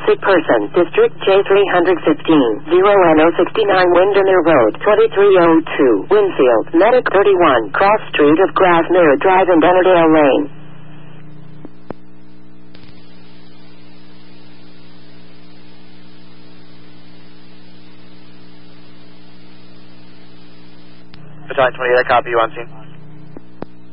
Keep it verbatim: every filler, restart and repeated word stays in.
sick person. District J three fifteen. zero N O sixty-nine Windermere Road. twenty-three oh two. Winfield. Medic thirty-one. Cross Street of Grasmere Drive and Ennerdale Lane. Battalion twenty-eight, I copy you on scene.